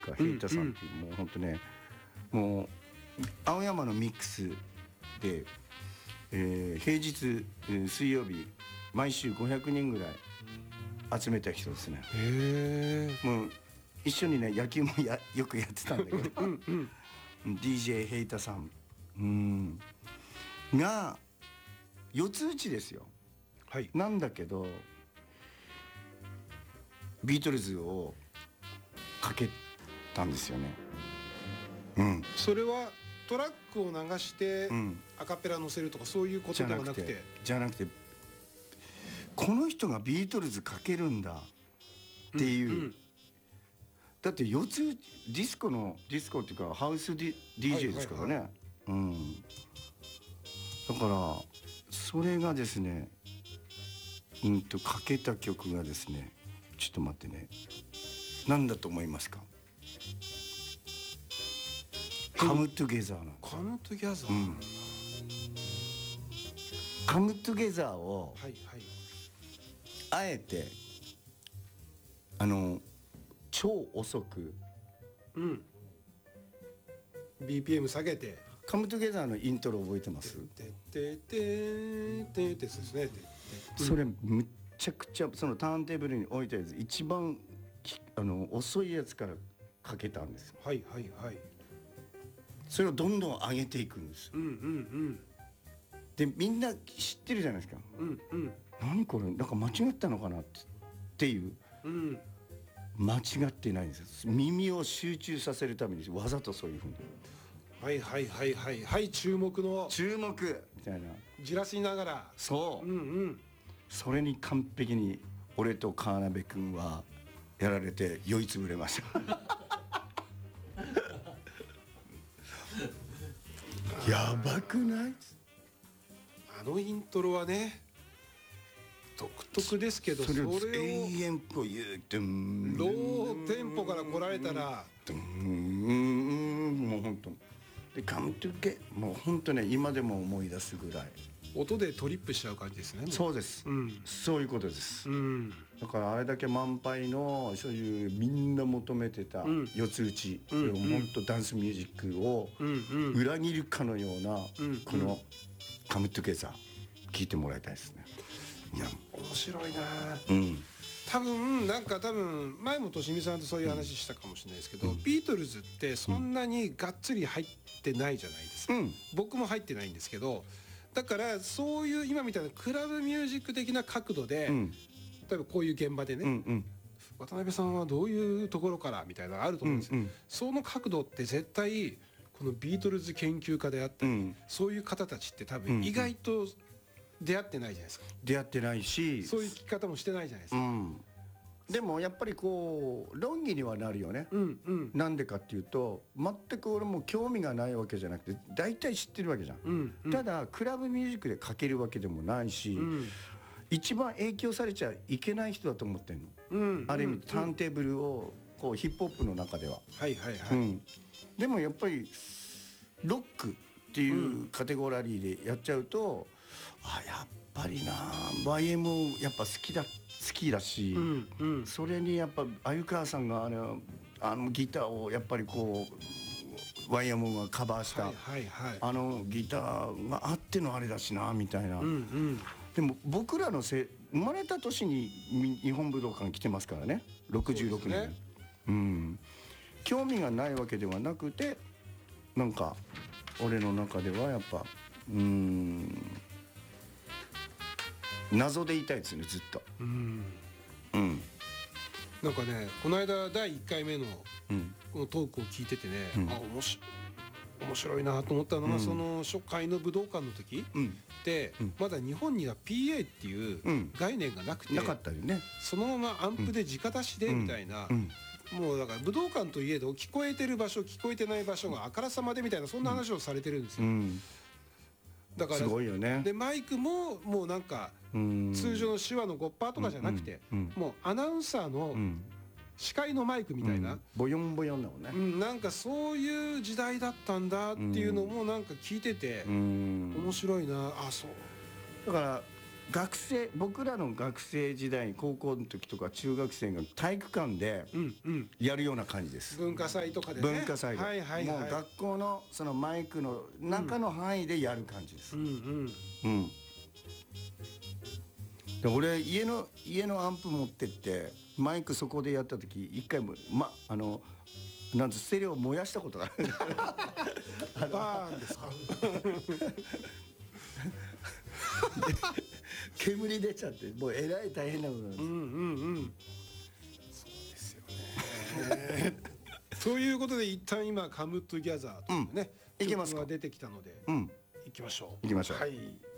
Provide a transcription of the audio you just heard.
かヘイタさんっていう、もう本当ね、もう青山のミックスで、平日、水曜日毎週500人ぐらい集めた人ですね。もう一緒にね野球もよくやってたんだけどDJ ヘイタさんが四つ打ちですよ、はい、なんだけどビートルズをかけたんですよね。 それはトラックを流してアカペラ乗せるとかそういうことではなくて、 じゃなくてこの人がビートルズかけるんだっていう、だって四つディスコっていうかハウスDJ ですからね。だからそれがですね、かけた曲がですね、ちょっと待ってね、何だと思いますか？カムトゥゲザーなんです。 カムトゥゲザー、 カムトゥゲザーをあえて超遅く、 BPM 下げて、 カムトゥゲザーのイントロ覚えてます？ ですね。 それむっちゃくちゃそのターンテーブルに置いたやつ一番遅いやつからかけたんですよ。それをどんどん上げていくんです。でみんな知ってるじゃないですか。何これなんか間違ったのかなっていう、間違ってないんですよ。耳を集中させるためにわざとそういうふうに。 注目みたいなじらしながら、 そう、それに完璧に俺と川辺君はやられて酔いつぶれましたやばくない？ あのイントロはね独特ですけど、それを永遠と言うてローテンポから来られたらもう本当でカムトゥゲ、もう本当ね今でも思い出すぐらい音でトリップしちゃう感じですね。 そうです、そういうことです、だからあれだけ満杯のそういうみんな求めてた四つ打ち、本当ダンスミュージックを裏切るかのようなこのカムトゥゲザー聞いてもらいたいですね。 いや面白いな。多分前もとしみさんとそういう話したかもしれないですけど、ビートルズってそんなにがっつり入ってないじゃないですか。僕も入ってないんですけど、だからそういう今みたいなクラブミュージック的な角度で、例えばこういう現場でね、渡辺さんはどういうところからみたいなのがあると思うんです。その角度って絶対このビートルズ研究家であったり、そういう方たちって多分意外と出会ってないじゃないですか。 出会ってないし、 そういう聞き方もしてないじゃないですか。 でもやっぱりこう論議にはなるよね。なんでかっていうと、全く俺も興味がないわけじゃなくて大体知ってるわけじゃん。ただクラブミュージックでかけるわけでもないし、一番影響されちゃいけない人だと思ってんの。ある意味ターンテーブルをこうヒップホップの中では。でもやっぱりロックっていうカテゴラリーでやっちゃうと、やっぱりな YM やっぱ好きだし、それにやっぱ鮎川さんがあのギターをやっぱりこう YM がカバーしたあのギターがあってのあれだしなみたいな。でも僕らの生まれた年に日本武道館来てますからね、66年。興味がないわけではなくて、なんか俺の中ではやっぱ謎でいたいですね、ずっと。 なんかね、この間第1回目のこのトークを聞いててね、面白いなと思ったのが、その初回の武道館の時ってまだ日本には PA っていう概念がなくて、 なかったよね。 そのままアンプで直出しでみたいな、もうだから武道館といえど聞こえてる場所聞こえてない場所があからさまでみたいな、そんな話をされてるんですよ。だからすごいよね。 でマイクももうなんか通常の手話の5%とかじゃなくて、もうアナウンサーの司会のマイクみたいな、 ボヨンボヨンだもんね。 なんかそういう時代だったんだっていうのもなんか聞いてて面白いな。そうだから僕らの学生時代、高校の時とか中学生が体育館でやるような感じです。 文化祭とかでね。 文化祭で、もう学校のそのマイクの中の範囲でやる感じです。で俺家のアンプ持ってってマイクそこでやった時一回もなんステレオ燃やしたことがある。 バーンですか。 煙出ちゃってもうえらい大変なことなんです。 そうですよね。ということで一旦今「カムトゥギャザー」というね、 いけますか。 曲が出てきたので、行きましょう。 行きましょう。 はい。